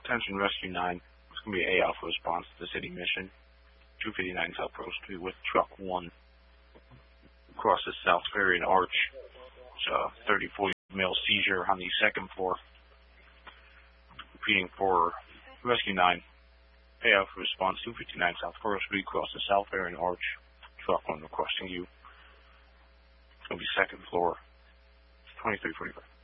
Attention Rescue 9. It's going to be A Alpha response to the city mission. 259 South Pearl Street with Truck 1. Across the South Ferry and Arch. It's a 30-40 male seizure on the second floor. Repeating for Rescue 9. A Alpha response 259 South Pearl Street. Across the South Ferry and Arch. Truck 1 requesting you. It's going to be second floor. 2345.